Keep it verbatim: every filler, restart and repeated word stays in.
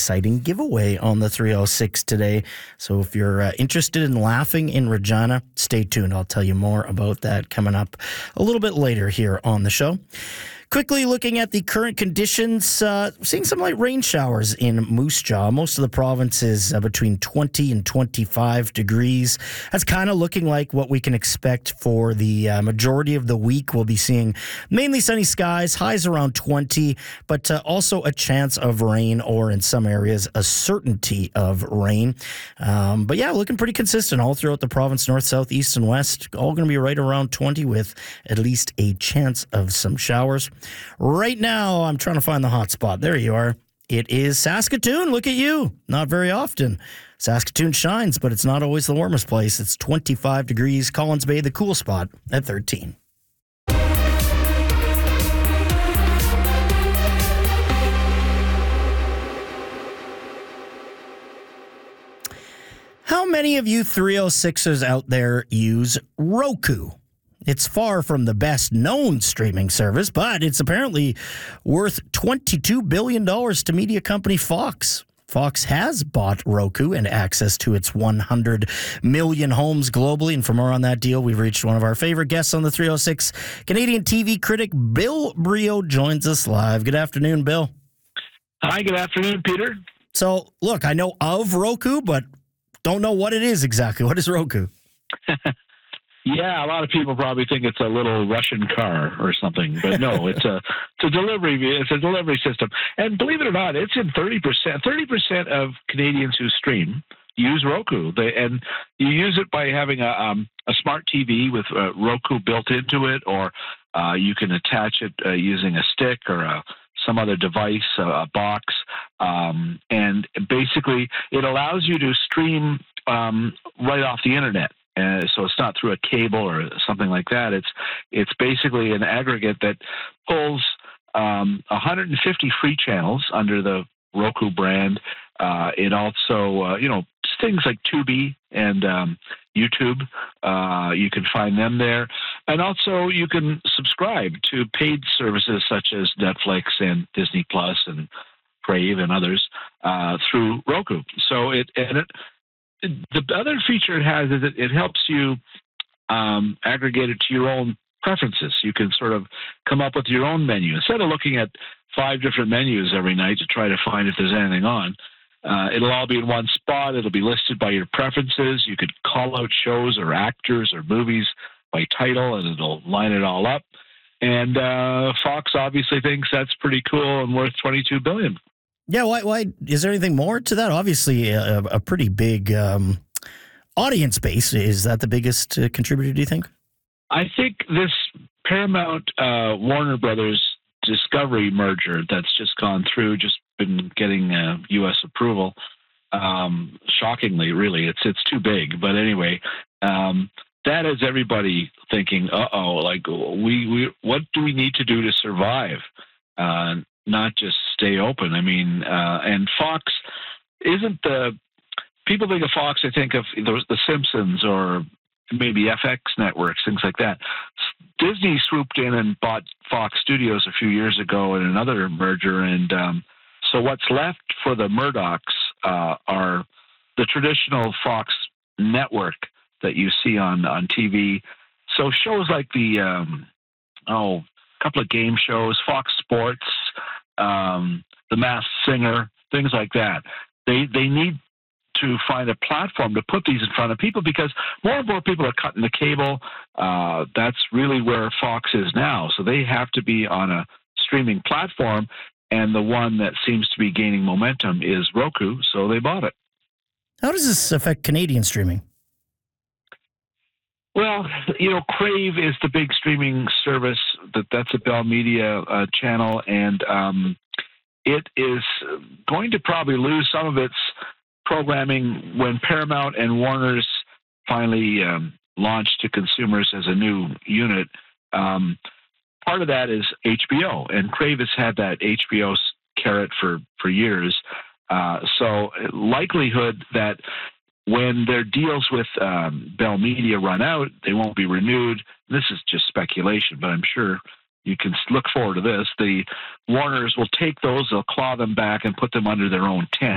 exciting giveaway on the three oh six today. So if you're uh, interested in laughing in Regina, stay tuned. I'll tell you more about that coming up a little bit later here on the show. Quickly looking at the current conditions, uh, seeing some light rain showers in Moose Jaw. Most of the province is uh, between twenty and twenty-five degrees. That's kind of looking like what we can expect for the uh, majority of the week. We'll be seeing mainly sunny skies, highs around twenty, but uh, also a chance of rain, or in some areas, a certainty of rain. Um, but yeah, looking pretty consistent all throughout the province, north, south, east, and west. All going to be right around twenty with at least a chance of some showers. Right now, I'm trying to find the hot spot. There you are. It is Saskatoon. Look at you. Not very often. Saskatoon shines, but it's not always the warmest place. It's twenty-five degrees. Collins Bay, the cool spot, at thirteen. How many of you three oh sixers out there use Roku? It's far from the best-known streaming service, but it's apparently worth twenty-two billion dollars to media company Fox. Fox has bought Roku and access to its one hundred million homes globally. And for more on that deal, we've reached one of our favorite guests on the three oh six. Canadian T V critic Bill Brioux joins us live. Good afternoon, Bill. Hi, good afternoon, Peter. So, look, I know of Roku, but don't know what it is exactly. What is Roku? Yeah, a lot of people probably think it's a little Russian car or something, but no, it's a it's a delivery it's a delivery system. And believe it or not, it's in thirty percent. Thirty percent of Canadians who stream use Roku. They, and you use it by having a um, a smart T V with uh, Roku built into it, or uh, you can attach it uh, using a stick or a some other device, a, a box, um, and basically it allows you to stream um, right off the internet. Uh, so it's not through a cable or something like that. It's it's basically an aggregate that pulls um, one hundred fifty free channels under the Roku brand. Uh, it also, uh, you know, things like Tubi and um, YouTube. Uh, you can find them there. And also you can subscribe to paid services such as Netflix and Disney Plus and Crave and others uh, through Roku. So it and it. The other feature it has is it, it helps you um, aggregate it to your own preferences. You can sort of come up with your own menu. Instead of looking at five different menus every night to try to find if there's anything on, uh, it'll all be in one spot. It'll be listed by your preferences. You could call out shows or actors or movies by title, and it'll line it all up. And uh, Fox obviously thinks that's pretty cool and worth twenty-two billion dollars. Yeah, why? Why is there anything more to that? Obviously, a, a pretty big um, audience base. Is that the biggest uh, contributor, do you think? I think this Paramount uh, Warner Brothers Discovery merger that's just gone through, just been getting uh, U S approval. Um, shockingly, really, it's it's too big. But anyway, um, that has everybody thinking, "Uh oh, like we we what do we need to do to survive?" Uh, not just stay open. I mean, uh, and Fox isn't the people think of Fox. I think of the, the Simpsons or maybe F X networks, things like that. Disney swooped in and bought Fox Studios a few years ago in another merger, and um, so what's left for the Murdochs uh, are the traditional Fox network that you see on on T V. So shows like the um, oh, a couple of game shows, Fox Sports. Um, the Masked Singer, things like that. They they need to find a platform to put these in front of people because more and more people are cutting the cable. Uh, that's really where Fox is now. So they have to be on a streaming platform, and the one that seems to be gaining momentum is Roku, so they bought it. How does this affect Canadian streaming? Well, you know, Crave is the big streaming service. That that's a Bell Media uh, channel, and um, it is going to probably lose some of its programming when Paramount and Warner's finally um, launch to consumers as a new unit. Um, part of that is H B O, and Crave has had that H B O carrot for, for years. Uh, so likelihood that when their deals with um, Bell Media run out, they won't be renewed. This is just speculation, but I'm sure you can look forward to this. The Warners will take those, they'll claw them back and put them under their own tent.